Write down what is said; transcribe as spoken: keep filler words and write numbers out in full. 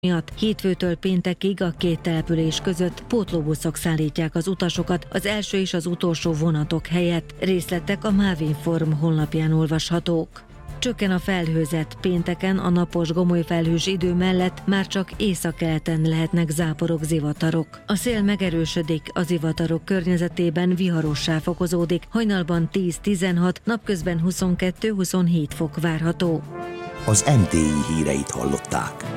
miatt hétfőtől péntekig a két település között pótlóbuszok szállítják az utasokat az első és az utolsó vonatok helyett. Részletek a Mávinform honlapján olvashatók. Csökken a felhőzet, pénteken a napos gomolyfelhős idő mellett már csak északkeleten lehetnek záporok, zivatarok. A szél megerősödik, a zivatarok környezetében viharossá fokozódik, hajnalban tíz-tizenhat, napközben huszonkettő-huszonhét fok várható. Az em té i híreit hallották.